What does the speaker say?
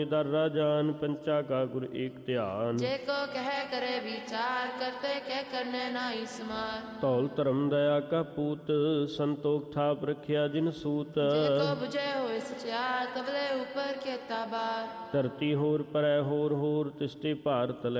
ਦਰ ਰਾਜਾਨ ਪੰਚਾ ਕਾ ਗੁਰ ਏਕ ਧਿਆਨ। ਜੇ ਕੋ ਕਹਿ ਕਰੇ ਵਿਚਾਰ, ਕਰਤੇ ਕਹਿ ਕਰਨੇ ਨਾਹੀ ਸਮਾਰ। ਧੌਲ ਧਰਮ ਦਇਆ ਕਾ ਪੂਤ, ਸੰਤੋਖ ਥਾਪ ਰਖਿਆ ਜਿਨ ਸੂਤ। ਜੇ ਕੋ ਬੁਝੇ ਹੋਏ ਸਚਿਆਰ, ਤਬਲੇ ਉਪਰ ਕੀਤਾ ਬਾਰ। ਧਰਤੀ ਹੋਰ ਪਰੈ ਹੋਰ ਹੋਰ, ਤਿਸਤੇ ਭਾਰਤ